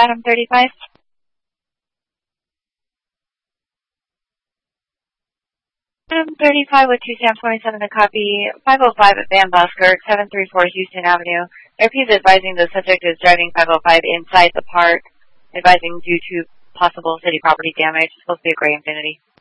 Adam 35. Adam 35 with 2 Sam 27 to copy. 505 at Van Buskirk, 734 Houston Avenue. Airpeace advising the subject is driving 505 inside the park, advising due to possible city property damage. It's supposed to be a gray Infiniti.